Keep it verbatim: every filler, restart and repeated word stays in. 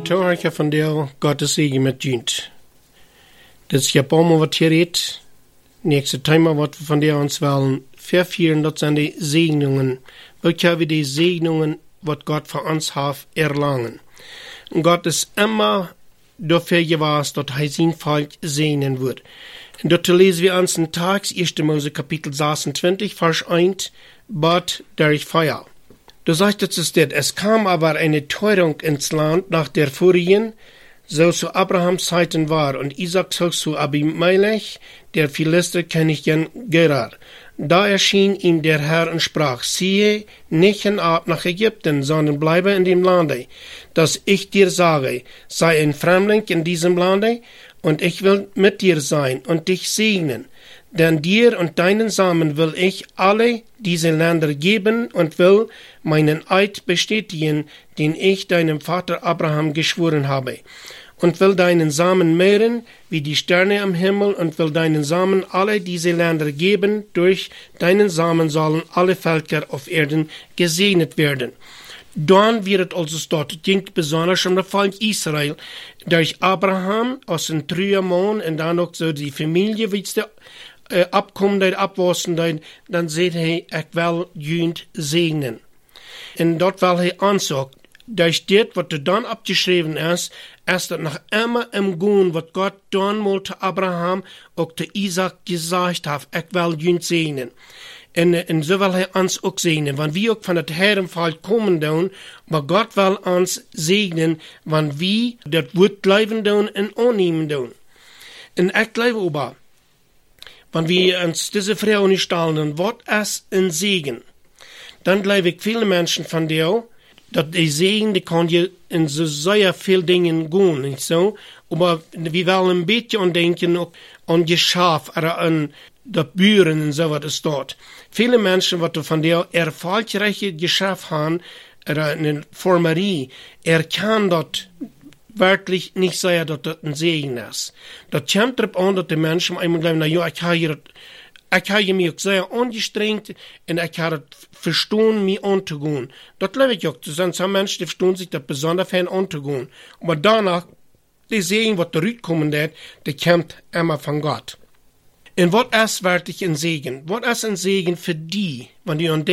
Zo heb ik van deel Gottes Segen met dient. Dat is ja paar wat hier redt. Nächste Thema, wat we van deel ons willen vervieren, dat zijn de Segnungen. Wat hebben we die Segnungen, wat Gott für uns hat, erlangen. Und Gott ist immer dafür gewesen, dass er sein Volk segnen wird. Und dort lesen wir uns in Tags, erster Mose Kapitel sechsundzwanzig, Vers eins, Bad durch Feuer. Da sagt es das, es kam aber eine Teuerung ins Land nach der vorigen, so zu Abrahams Zeiten war, und Isaac zog zu Abimelech, der Philisterkönig Gerar. Da erschien ihm der Herr und sprach, siehe nicht hinab nach Ägypten, sondern bleibe in dem Lande, das ich dir sage, sei ein Fremdling in diesem Lande, und ich will mit dir sein und dich segnen. Denn dir und deinen Samen will ich alle diese Länder geben und will meinen Eid bestätigen, den ich deinem Vater Abraham geschworen habe. Und will deinen Samen mehren wie die Sterne am Himmel und will deinen Samen alle diese Länder geben. Durch deinen Samen sollen alle Völker auf Erden gesegnet werden. Dann wird also dort, ging besonders um das Volk Israel, durch Abraham aus dem Trüermann und dann auch so die Familie, wie es der äh, Abkommen, der Abwassen, dann seht ihr, ich will jünd segnen. Und dort will er ansagt, durch das, was dann abgeschrieben ist, ist das noch immer im Gun, was Gott dann mal zu Abraham und zu Isaac gesagt hat, ich will jünd segnen. Und, und so will er uns auch segnen, wenn wir auch von der Herrenfall kommen tun, aber Gott will uns segnen, wenn wir das Wort bleiben tun und annehmen tun. Und ich glaube aber, wenn wir uns diese Frage nicht stellen, was ist ein Segen, dann glaube ich, viele Menschen von dir, dass die Segen, die kann je in so sehr viel Dingen gehen, nicht so? Aber wir wollen ein bisschen denken an Geschäft oder an die Büren und so was ist dort. Viele Menschen, die von der erfolgreiche Geschäft haben, oder eine Formerie, er kann dort wirklich nicht sagen, dass das ein Segen ist. Das kommt darauf an, dass die Menschen einmal glauben, na ja, ich habe hier Ich habe mich sehr angestrengt und ich habe verstanden, mich anzugehen. Das glaube ich auch. Das sind so Menschen, die verstehen sich das besonders fein anzugehen. Aber danach, die sehen, was da rauskommen wird, die kommt immer von Gott. Und was ist wirklich ein Segen? Was ist ein Segen für die, wenn die an